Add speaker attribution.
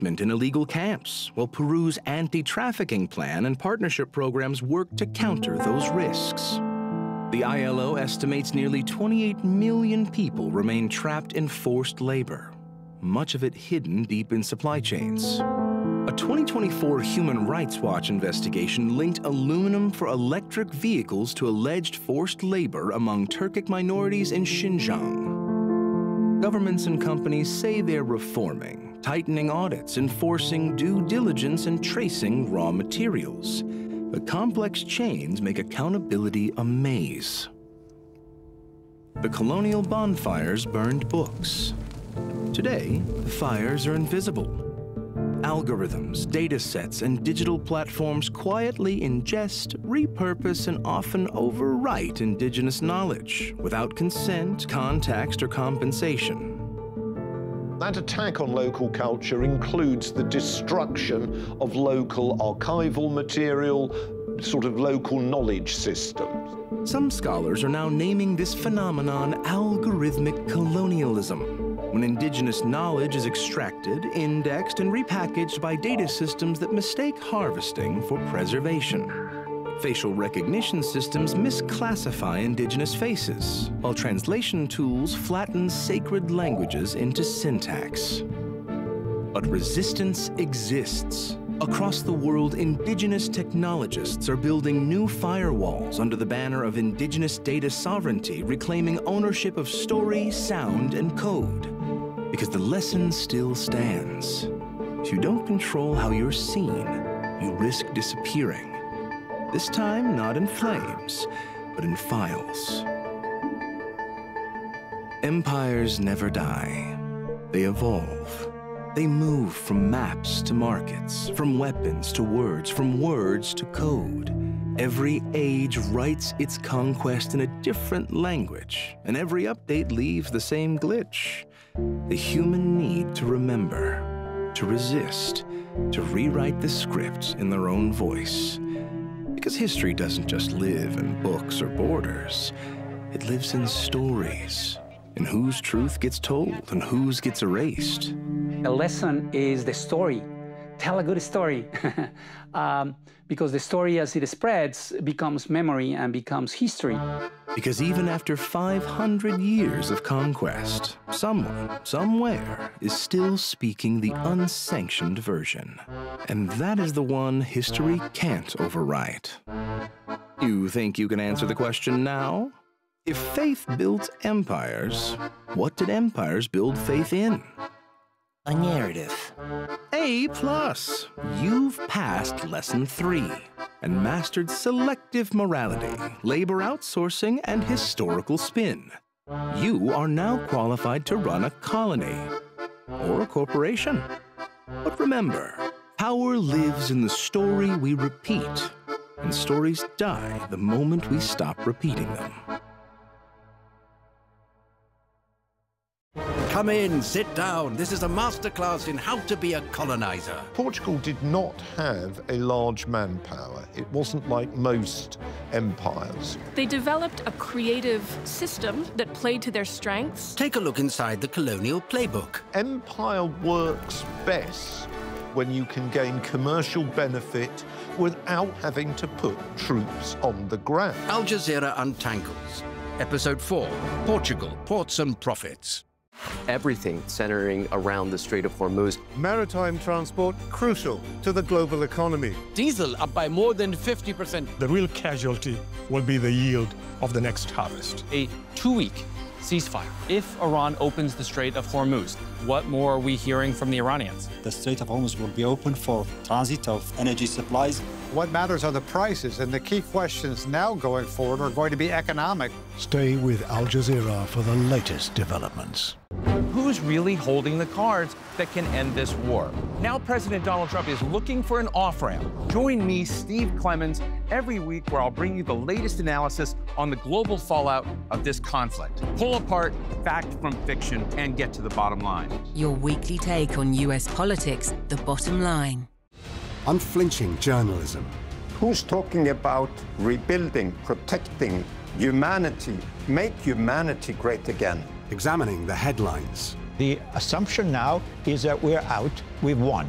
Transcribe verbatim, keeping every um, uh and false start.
Speaker 1: in illegal camps, while Peru's anti-trafficking plan and partnership programs work to counter those risks. The I L O estimates nearly twenty-eight million people remain trapped in forced labor, much of it hidden deep in supply chains. A twenty twenty-four Human Rights Watch investigation linked aluminum for electric vehicles to alleged forced labor among Turkic minorities in Xinjiang. Governments and companies say they're reforming, tightening audits, enforcing due diligence, and tracing raw materials. But complex chains make accountability a maze. The colonial bonfires burned books. Today, the fires are invisible. Algorithms, data sets, and digital platforms quietly ingest, repurpose, and often overwrite indigenous knowledge without consent, context, or compensation.
Speaker 2: That attack on local culture includes the destruction of local archival material, sort of local knowledge systems.
Speaker 1: Some scholars are now naming this phenomenon algorithmic colonialism, when indigenous knowledge is extracted, indexed, and repackaged by data systems that mistake harvesting for preservation. Facial recognition systems misclassify indigenous faces, while translation tools flatten sacred languages into syntax. But resistance exists. Across the world, indigenous technologists are building new firewalls under the banner of indigenous data sovereignty, reclaiming ownership of story, sound, and code. Because the lesson still stands. If you don't control how you're seen, you risk disappearing. This time, not in flames, but in files. Empires never die. They evolve. They move from maps to markets, from weapons to words, from words to code. Every age writes its conquest in a different language, and every update leaves the same glitch. The human need to remember, to resist, to rewrite the script in their own voice. Because history doesn't just live in books or borders. It lives in stories, in whose truth gets told and whose gets erased.
Speaker 3: A lesson is the story. Tell a good story. um, because the story, as it spreads, becomes memory and becomes history.
Speaker 1: Because even after five hundred years of conquest, someone, somewhere, is still speaking the unsanctioned version. And that is the one history can't overwrite. You think you can answer the question now? If faith built empires, what did empires build faith in? A narrative. A plus. You've passed lesson three and mastered selective morality, labor outsourcing, and historical spin. You are now qualified to run a colony or a corporation. But remember, power lives in the story we repeat, and stories die the moment we stop repeating them.
Speaker 4: Come in, sit down. This is a masterclass in how to be a colonizer.
Speaker 2: Portugal did not have a large manpower. It wasn't like most empires.
Speaker 5: They developed a creative system that played to their strengths.
Speaker 4: Take a look inside the colonial playbook.
Speaker 2: Empire works best when you can gain commercial benefit without having to put troops on the ground.
Speaker 4: Al Jazeera Untangles. Episode four, Portugal, Ports and Profits.
Speaker 6: Everything centering around the Strait of Hormuz.
Speaker 7: Maritime transport crucial to the global economy.
Speaker 8: Diesel up by more than fifty percent.
Speaker 9: The real casualty will be the yield of the next harvest.
Speaker 10: A two-week ceasefire. If Iran opens the Strait of Hormuz, what more are we hearing from the Iranians?
Speaker 11: The Strait of Hormuz will be open for transit of energy supplies.
Speaker 7: What matters are the prices, and the key questions now going forward are going to be economic.
Speaker 12: Stay with Al Jazeera for the latest developments.
Speaker 13: Who's really holding the cards that can end this war? Now President Donald Trump is looking for an off-ramp. Join me, Steve Clemons, every week where I'll bring you the latest analysis on the global fallout of this conflict. Pull apart fact from fiction and get to the bottom line.
Speaker 14: Your weekly take on U S politics, The Bottom Line.
Speaker 15: Unflinching journalism.
Speaker 16: Who's talking about rebuilding, protecting humanity, make humanity great again?
Speaker 15: Examining the headlines.
Speaker 17: The assumption now is that we're out, we've won.